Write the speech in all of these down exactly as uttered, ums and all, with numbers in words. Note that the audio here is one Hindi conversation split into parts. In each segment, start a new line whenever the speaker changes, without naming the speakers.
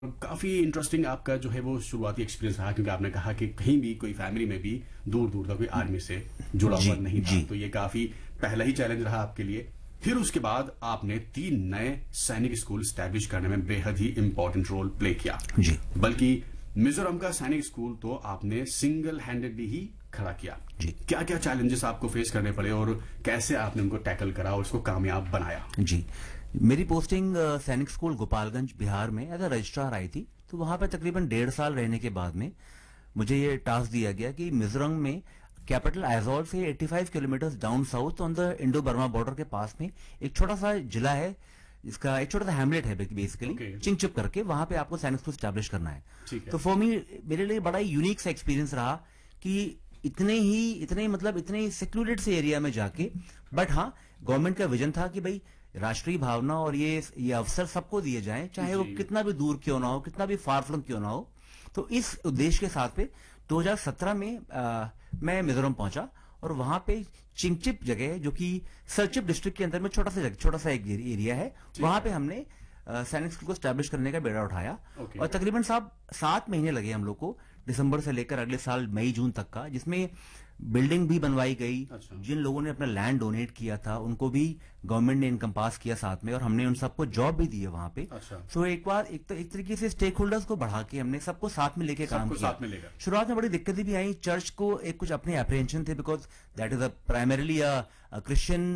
काफ़ी इंटरेस्टिंग आपका जो है वो शुरुआती एक्सपीरियंस रहा, क्योंकि आपने कहा कि कहीं भी कोई फैमिली में भी दूर दूर तक कोई आर्मी से जुड़ा
जी,
हुआ नहीं था,
जी,
तो ये काफ़ी पहला ही चैलेंज रहा आपके लिए। फिर उसके बाद आपने तीन नए सैनिक स्कूल स्टैब्लिश करने में बेहद ही इंपॉर्टेंट रोल प्ले किया।
जी,
बल्कि मिजोरम का सैनिक स्कूल तो आपने सिंगल हैंडेडली ही खड़ा किया।
जी,
क्या क्या चैलेंजेस आपको फेस करने पड़े और कैसे आपने उनको टैकल करा और उसको कामयाब बनाया?
जी। मेरी पोस्टिंग अ, सैनिक स्कूल गोपालगंज बिहार में एज अ रजिस्ट्रार आई थी। तो वहां पे तकरीबन डेढ़ साल रहने के बाद में मुझे ये टास्क दिया गया कि मिजोरम में कैपिटल आइजोल से पचासी kilometre down south on the Indo Burma border के पास में एक छोटा सा जिला है, इसका एक छोटा सा हैमलेट है बेसिकली,
Okay.
चिंगचिप करके, वहां पे आपको सैनिक स्कूल स्टैब्लिश करना है।
ठीक है।
तो फॉर मी, मेरे लिए बड़ा ही यूनिक सा एक्सपीरियंस रहा कि इतने ही इतने मतलब इतने ही सेक्लूडेड से एरिया में जाके, बट हाँ, गवर्नमेंट का विजन था कि भाई राष्ट्रीय भावना और ये ये अवसर सबको दिए जाएं, चाहे वो
जी।
कितना भी दूर क्यों ना हो, कितना भी फार फ्लंग क्यों ना हो। तो इस उद्देश्य के साथ पे दो हज़ार सत्रह में आ, मैं मिजोरम पहुंचा और वहां पे चिंगचिप जगह है, जो कि सरचिप डिस्ट्रिक्ट के अंदर में छोटा सा छोटा सा एक एरिया है, वहां पे हमने अ, सैनिक स्कूल को स्टैब्लिश करने का बेड़ा उठाया।
Okay.
और तकरीबन साहब सात महीने लगे हम लोग को, दिसंबर से लेकर अगले साल मई जून तक का, जिसमें बिल्डिंग भी बनवाई गई।
अच्छा।
जिन लोगों ने अपना लैंड डोनेट किया था उनको भी गवर्नमेंट ने इनकम पास किया साथ में, और हमने उन सबको जॉब भी दी है वहां पे।
अच्छा।
सो एक बार एक, तो, एक तरीके से स्टेक होल्डर्स को बढ़ा के हमने सबको साथ में लेके काम
सबको
किया।
साथ में लेकर।
शुरुआत में बड़ी दिक्कतें भी आई, चर्च को एक कुछ अपने अप्रीहेंशन थे, because that is a primarily a Christian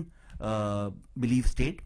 belief state.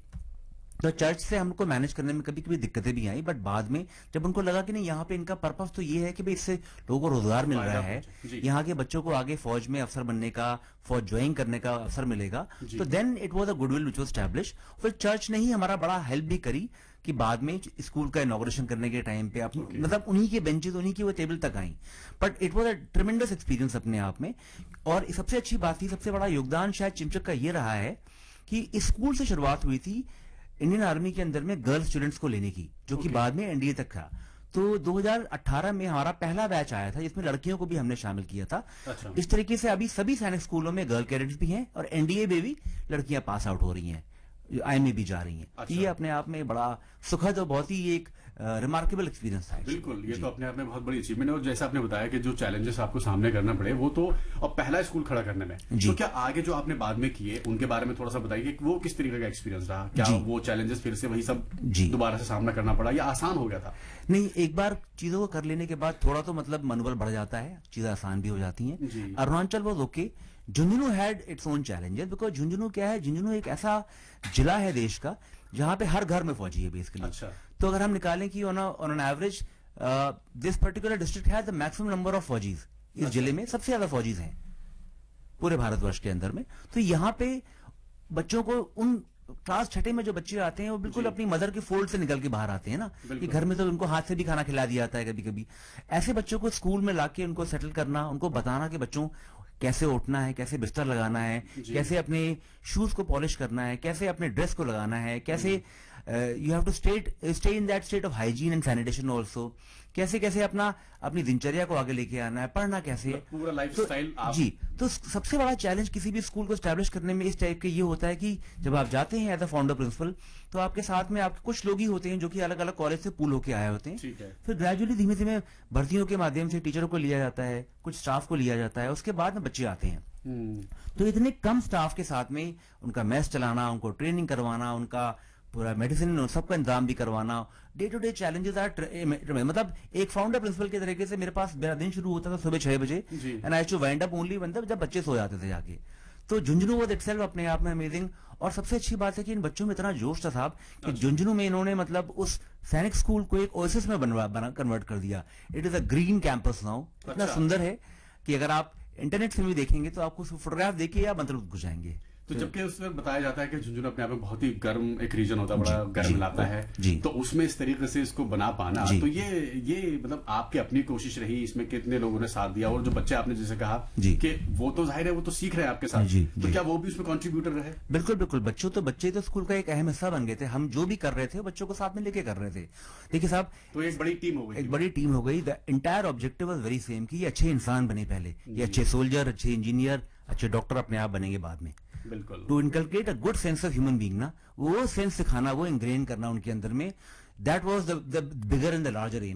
तो चर्च से हमको मैनेज करने में कभी कभी दिक्कतें भी आई, बट बाद में जब उनको लगा कि नहीं, यहाँ पे इनका पर्पस तो ये है कि भाई इससे लोगों को रोजगार मिल रहा है,
जी।
यहाँ के बच्चों को आगे फौज में अफसर बनने का, फौज ज्वाइन करने का अवसर मिलेगा, तो then it was a goodwill which was establish. फिर चर्च ने ही हमारा बड़ा हेल्प भी करी कि बाद में स्कूल का इनॉग्रेशन करने के टाइम पे आप
Okay.
मतलब उन्हीं के बेंचेस, उन्हीं की वो टेबल तक आई। But it was a tremendous experience अपने आप में। और सबसे अच्छी बात थी, सबसे बड़ा योगदान शायद चिमचक का ये रहा है कि इस स्कूल से शुरुआत हुई थी इंडियन आर्मी के अंदर में गर्ल स्टूडेंट्स को लेने की, जो कि
Okay.
बाद में एनडीए तक था। तो दो हज़ार अठारह में हमारा पहला बैच आया था जिसमें लड़कियों को भी हमने शामिल किया था।
अच्छा।
इस तरीके से अभी सभी सैनिक स्कूलों में गर्ल कैडेट्स भी हैं और एनडीए में भी लड़कियां पास आउट हो रही हैं, आई में भी जा रही हैं।
अच्छा।
ये अपने आप में बड़ा सुखद और बहुत ही एक रिमार्केबल एक्सपीरियंस था।
बिल्कुल, ये तो अपने आप में बहुत बड़ी अचीवमेंट है। और जैसा आपने बताया कि जो चैलेंजेस आपको सामने करना पड़े वो तो, और पहला स्कूल खड़ा करने में, तो क्या आगे जो आपने बाद में किए उनके बारे में थोड़ा सा बताइए कि वो किस तरीके का एक्सपीरियंस रहा? क्या वो चैलेंजेस फिर से वही सब दोबारा से सामना करना पड़ा या आसान हो गया था?
नहीं, एक बार चीजों को कर लेने के बाद थोड़ा तो मतलब मनोबल बढ़ जाता है, चीजें आसान भी हो जाती हैं। Arunachal was okay, Jhunjhunu had its own challenges, because Jhunjhunu क्या है, झुंझुनू एक ऐसा जिला है देश का जहां पे हर घर में फौजी है बेसिकली।
अच्छा।
तो अगर हम निकालें कि on an average this particular district has the maximum number of फौजीज, इस
अच्छा।
जिले में सबसे ज्यादा फौजीज हैं पूरे भारतवर्ष के अंदर में। तो यहाँ पे बच्चों को, उन क्लास छठे में जो बच्चे आते हैं वो बिल्कुल अपनी मदर के फोल्ड से निकल के बाहर आते हैं ना, कि घर में तो उनको हाथ से भी खाना खिला दिया जाता है कभी कभी। ऐसे बच्चों को स्कूल में लाके उनको सेटल करना, उनको बताना कि बच्चों कैसे उठना है, कैसे बिस्तर लगाना है, कैसे अपने शूज को पॉलिश करना है, कैसे अपने ड्रेस को लगाना है, कैसे you have to state stay in that state of hygiene and sanitation also, कैसे कैसे अपना अपनी दिनचर्या को आगे लेके आना है, पढ़ना कैसे है,
पूरा लाइफ
तो,
स्टाइल आप...
जी। तो सबसे बड़ा चैलेंज किसी भी स्कूल को स्टैब्लिश करने में इस टाइप के ये होता है कि जब आप जाते हैं एज अ फाउंडर प्रिंसिपल, तो आपके साथ में आपके कुछ लोग ही होते हैं जो कि अलग अलग कॉलेज से पूल होके आए होते हैं। फिर ग्रेजुअली धीमे धीमे भर्तियों के माध्यम से टीचरों को लिया जाता है, कुछ स्टाफ को लिया जाता है, उसके बाद में बच्चे आते हैं। तो इतने कम स्टाफ के साथ में उनका मैथ्स चलाना, उनको ट्रेनिंग करवाना, उनका पूरा मेडिसिन सबका इंतजाम भी करवाना, day to day challenges are, मतलब एक फाउंडर प्रिंसिपल के तरीके से मेरे पास मेरा दिन शुरू होता था सुबह छह बजे, and I to wind up only मतलब जब बच्चे सो जाते थे जाके। तो झुंझुनू वाज इटसेल्फ अपने आप में अमेजिंग। और सबसे अच्छी बात है कि इन बच्चों में इतना जोश था साहब कि झुंझुनू में इन्होंने मतलब उस सैनिक स्कूल को एक ओएसिस में बनवा बना कन्वर्ट कर दिया। It is a green campus now, इतना सुंदर है कि अगर आप इंटरनेट से भी देखेंगे तो आपको फोटोग्राफ देखिए या मंत्रमुग्ध हो जाएंगे।
तो जबकि उसमें बताया जाता है कि झुंझुनू अपने आप में बहुत ही गर्म एक रीजन होता है, बड़ा गर्म इलाका है, तो उसमें इस तरीके से इसको बना पाना, तो ये ये मतलब आपकी अपनी कोशिश रही, इसमें कितने लोगों ने साथ दिया, और जो बच्चे आपने जैसे कहा कि वो तो जाहिर है वो तो सीख रहे हैं आपके साथ, तो क्या वो भी उसमें कंट्रीब्यूटर रहे?
बिल्कुल बिल्कुल, बच्चों तो बच्चे तो स्कूल का एक अहम हिस्सा बन गए थे। हम जो भी कर रहे थे बच्चों को साथ में लेके कर रहे थे। देखिए साहब,
तो एक बड़ी टीम हो गई,
एक बड़ी टीम हो गई। The entire objective was very same कि ये अच्छे इंसान बने पहले, ये अच्छे सोल्जर, अच्छे इंजीनियर, अच्छे डॉक्टर अपने आप बनेंगे बाद में।
बिल्कुल,
to inculcate a good sense of human being ना, वो सेंस सिखाना, वो इंग्रेन करना उनके अंदर में, that was the bigger and the larger M.